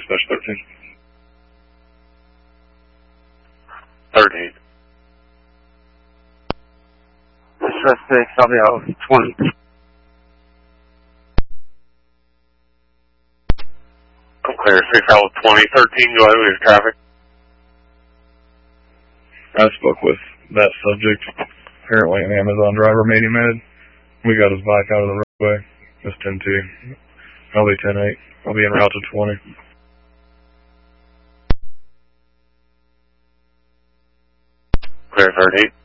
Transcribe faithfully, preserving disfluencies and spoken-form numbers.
dispatch thirteen. thirteen. Dispatch six, I'll be out twenty. I'm clear, six out of twenty. thirteen, go ahead with your traffic. I spoke with that subject. Apparently an Amazon driver made him mad. We got his bike out of the roadway. It's ten two. I'll be ten eight. I'll be en route to twenty. Clear thirteen.